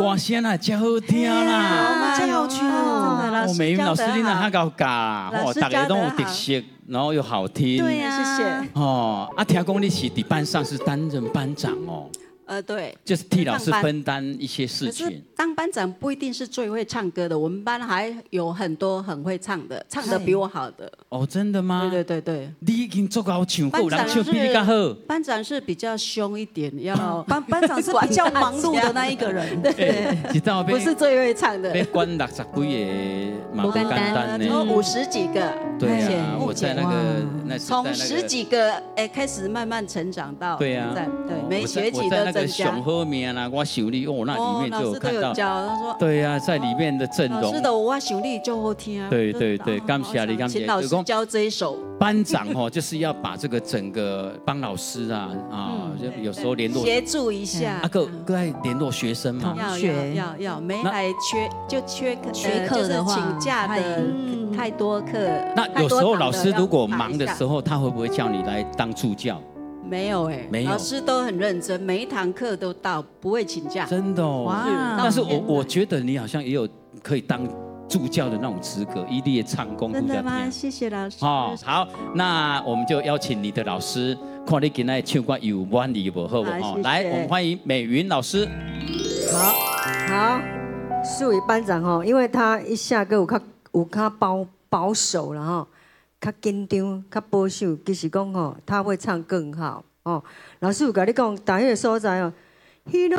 歌声啊，真好听啦， 真有趣哦。 美云老师你那还搞教，大家都有特色，然后又好听。 对呀，谢谢。 听讲你是在班上是担任班长哦。 对， 就是替老师分担一些事情。可是当班长不一定是最会唱歌的，我们班还有很多很会唱的，唱得比我好的。 哦，真的吗？ 对。 你已经做到唱过，人唱比你更好。 班长是比较凶一点，要班长是比较忙碌的那一个人， 对， 不是最会唱的。 被关60几个，蛮不简单的。 50几个。 对啊，我在那从10几个开始慢慢成长到对啊， 对，每学期都增加。 上好面啦，我想你那里面就有看到。 他说对啊，在里面的阵容。 老师的我想你就好听。 对，感谢你，感谢。 请老师教这一首。 班长就是要把这个整个帮老师就有时候联络协助一下。 各爱联络学生嘛。 要没来缺课的话， 请假的太多课。 那有时候老师如果忙的时候，他会不会叫你来当助教？ 没有没有， 老师都很认真，每一堂课都到，不会请假。 真的哦，但是我觉得你好像也有可以当助教的那种资格，一列唱功。 真的吗？谢谢老师。 好，那我们就邀请你的老师，看你今天唱歌有满意不？好不好？来，我们欢迎美云老师。 好，四位班长因为他一下歌有较保守了较紧张、较保守，其实讲他会唱更好老师有跟你讲，打迄个所在迄